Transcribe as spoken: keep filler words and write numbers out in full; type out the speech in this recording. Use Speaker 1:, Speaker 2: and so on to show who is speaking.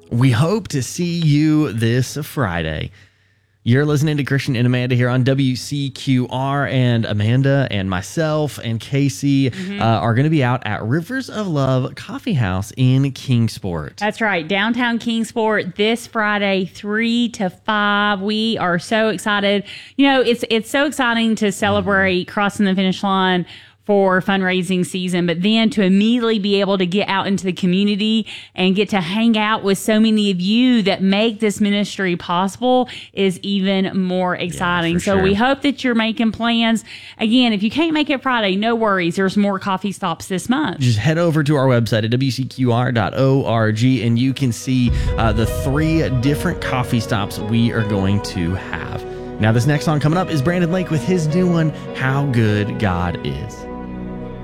Speaker 1: We hope to see you this Friday. You're listening to Christian and Amanda here on W C Q R, and Amanda and myself and Casey mm-hmm. uh, are going to be out at Rivers of Love Coffee House in Kingsport.
Speaker 2: That's right, downtown Kingsport this Friday, three to five. We are so excited. You know, it's it's so exciting to celebrate mm-hmm. crossing the finish line for fundraising season, but then to immediately be able to get out into the community and get to hang out with so many of you that make this ministry possible is even more exciting.
Speaker 1: Yeah,
Speaker 2: so
Speaker 1: sure.
Speaker 2: we hope that you're making plans. Again, if you can't make it Friday, no worries. There's more coffee stops this month.
Speaker 1: Just head over to our website at W C Q R dot org and you can see uh, the three different coffee stops we are going to have. Now, this next song coming up is Brandon Lake with his new one, How Good God Is.